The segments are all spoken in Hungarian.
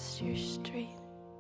past your street.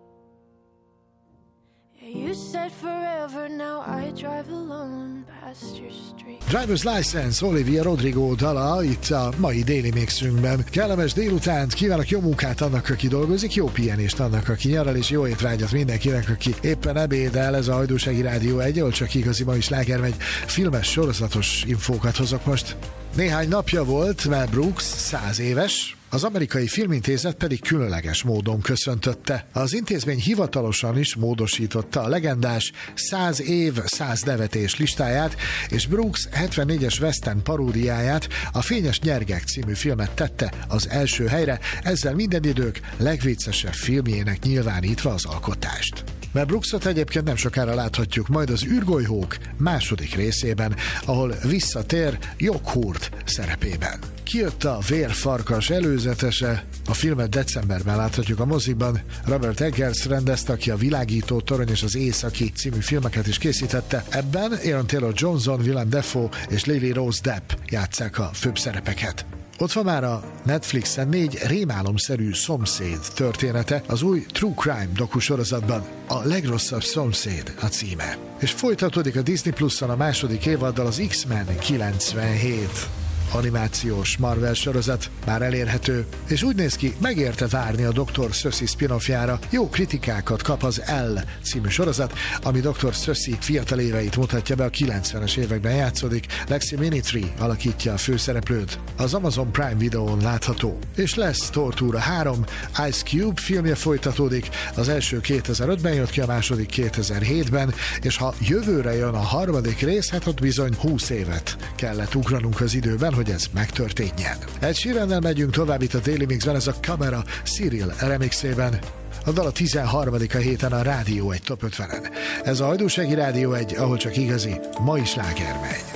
You said forever, now I drive alone past your street. Driver's License, Olivia Rodrigo dala itt a mai Daily Mixünkben. Kellemes délutánt, kívánok jó munkát annak, aki dolgozik, jó pihenést annak, aki nyaral, és jó étvágyat mindenkinek, aki éppen ebédel. Ez a Hajdúsági Rádió 1, ahol csak igazi mai sláger megy. Filmes, sorozatos infókat hozok most. Néhány napja volt Mel Brooks 100 éves, az Amerikai Filmintézet pedig különleges módon köszöntötte. Az intézmény hivatalosan is módosította a legendás 100 év, 100 nevetés listáját, és Brooks 74-es western paródiáját, a Fényes Nyergek című filmet tette az első helyre, ezzel minden idők legviccesebb filmjének nyilvánítva az alkotást. Mel Brooksot egyébként nem sokára láthatjuk majd az űrgolyhók második részében, ahol visszatér Joghurt szerepében. Kijött a Vérfarkas előzetese, a filmet decemberben láthatjuk a mozikban. Robert Eggers rendezte, aki a Világító torony és az Északi című filmeket is készítette. Ebben Aaron Taylor-Johnson, Willem Dafoe és Lily Rose Depp játsszák a főbb szerepeket. Ott van már a Netflixen 4 rémálomszerű szomszéd története az új True Crime dokusorozatban. A legrosszabb szomszéd a címe. És folytatódik a Disney Pluson a második évaddal az X-Men 97 animációs Marvel sorozat, már elérhető, és úgy néz ki, megérte várni a Dr. Sussy spin-offjára. Jó kritikákat kap az L című sorozat, ami Dr. Sussy fiatal éveit mutatja be, a 90-es években játszódik. Lexi Minitry alakítja a főszereplőt. Az Amazon Prime Videón látható. És lesz Tortúra 3, Ice Cube filmje folytatódik, az első 2005-ben jött ki, a második 2007-ben, és ha jövőre jön a harmadik rész, hát ott bizony 20 évet kellett ugranunk az időben, hogy ez megtörténjen. Ed Sheerannel megyünk tovább itt a Daily Mixben, ez a Camera Cyril remixében. A dal a 13. héten a Rádió 1 Top 50-en. Ez a Hajdúsági Rádió 1, ahol csak igazi mai sláger megy.